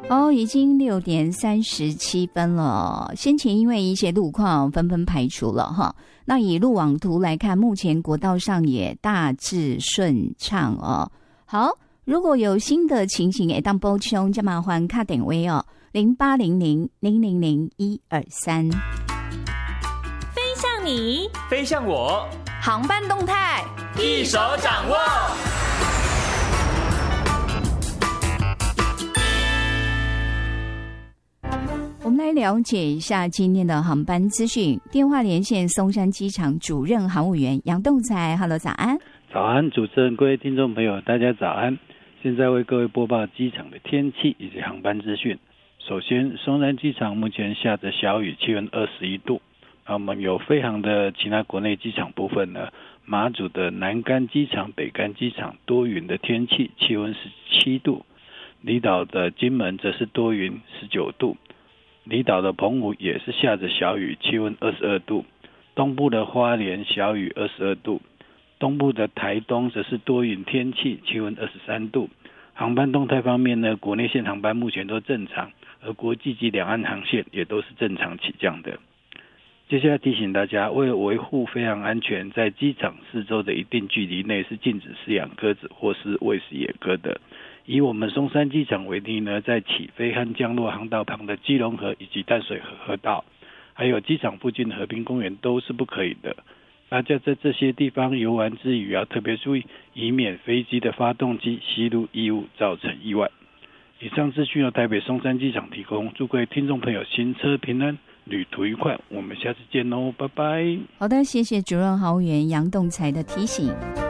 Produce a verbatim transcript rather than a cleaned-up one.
哦，已经六点三十七分了。先前因为一些路况纷纷排除了哈，那以路网图来看，目前国道上也大致顺畅哦。好，如果有新的情形，也当补充，就麻烦卡点位哦，零八零零零零零一二三。 飞向你， 飞向我， 航班动态一手掌握。 我们来了解一下今天的航班资讯。电话连线松山机场主任航务员杨栋才 ，Hello， 早安。 早安，主持人，各位听众朋友，大家早安。现在为各位播报机场的天气以及航班资讯。首先，松山机场目前下着小雨，气温二十一度。那我们有飞航的其他国内机场部分呢，马祖的南竿机场、北竿机场多云的天气，气温十七度。离岛的金门则是多云，十九度。离岛的澎湖也是下着小雨，气温二十二度。东部的花莲小雨二十二度。东部的台东则是多云天气，气温二十三度。航班动态方面呢，国内线航班目前都正常，而国际及两岸航线也都是正常起降的。接下来提醒大家，为了维护飞航安全，在机场四周的一定距离内是禁止饲养鸽子或是喂食野鸽的。以我们松山机场为例呢，在起飞和降落航道旁的基隆河以及淡水河河道，还有机场附近的河滨公园都是不可以的。大家在这些地方游玩之余要特别注意，以免飞机的发动机吸入异物造成意外。以上资讯由台北松山机场提供，祝各位听众朋友行车平安，旅途愉快，我们下次见喽，拜拜。 好的，谢谢主任航务员杨栋才的提醒。